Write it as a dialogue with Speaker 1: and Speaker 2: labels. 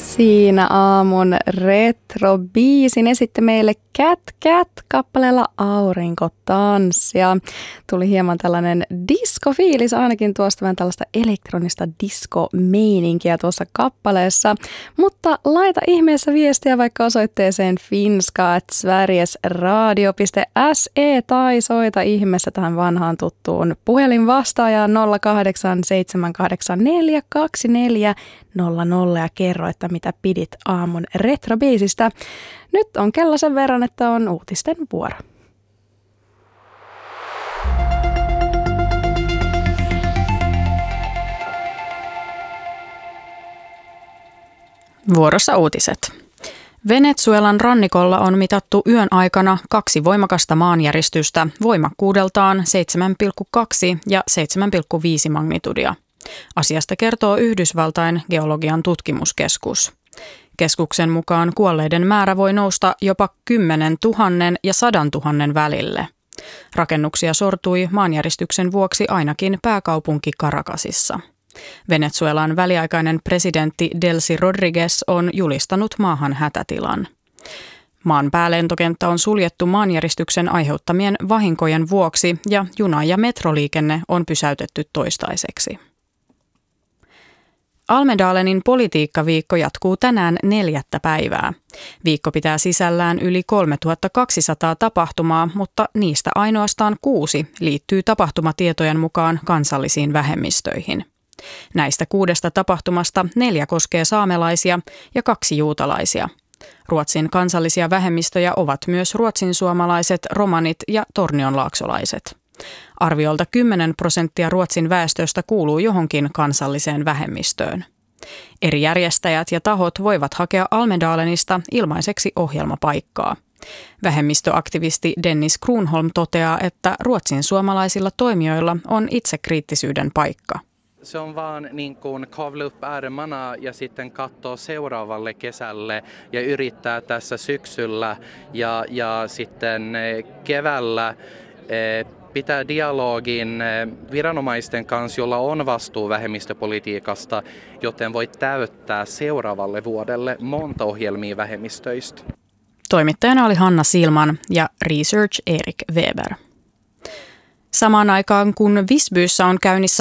Speaker 1: Siinä aamun retrobiisin esitti meille Cat Cat kappaleella Aurinkotanssia. Tuli hieman tällainen diskofiilis, ainakin tuosta vähän tällaista elektronista diskomeininkiä tuossa kappaleessa. Mutta laita ihmeessä viestiä vaikka osoitteeseen finska@sverigesradio.se tai soita ihmeessä tähän vanhaan tuttuun puhelinvastaajaan 0878842400 ja kerro, että mitä pidit aamun retrobiisistä. Nyt on kello sen verran, että on uutisten vuoro. Vuorossa uutiset. Venezuelan rannikolla on mitattu yön aikana 2 voimakasta maanjäristystä voimakkuudeltaan 7,2 ja 7,5 magnitudia. Asiasta kertoo Yhdysvaltain geologian tutkimuskeskus. Keskuksen mukaan kuolleiden määrä voi nousta jopa 10 000 ja 100 000 välille. Rakennuksia sortui maanjäristyksen vuoksi ainakin pääkaupunki Caracasissa. Venezuelan väliaikainen presidentti Delcy Rodriguez on julistanut maahan hätätilan. Maan päälentokenttä on suljettu maanjäristyksen aiheuttamien vahinkojen vuoksi ja juna- ja metroliikenne on pysäytetty toistaiseksi. Almedalenin politiikkaviikko jatkuu tänään 4. päivää. Viikko pitää sisällään yli 3200 tapahtumaa, mutta niistä ainoastaan 6 liittyy tapahtumatietojen mukaan kansallisiin vähemmistöihin. Näistä 6 tapahtumasta 4 koskee saamelaisia ja 2 juutalaisia. Ruotsin kansallisia vähemmistöjä ovat myös ruotsinsuomalaiset, romanit ja tornionlaaksolaiset. Arviolta 10% Ruotsin väestöstä kuuluu johonkin kansalliseen vähemmistöön. Eri järjestäjät ja tahot voivat hakea Almedalenista ilmaiseksi ohjelmapaikkaa. Vähemmistöaktivisti Dennis Kronholm toteaa, että ruotsinsuomalaisilla toimijoilla on itsekriittisyyden paikka.
Speaker 2: Se on vaan niin kuin kavla upp ärmarna ja sitten katsoa seuraavalle kesälle ja yrittää tässä syksyllä ja sitten keväällä pitää dialogin viranomaisten kanssa, jolla on vastuu vähemmistöpolitiikasta, joten voi täyttää seuraavalle vuodelle monta ohjelmia vähemmistöistä.
Speaker 1: Toimittajana oli Hanna Silman ja Research Erik Weber. Samaan aikaan kun Visbyssä on käynnissä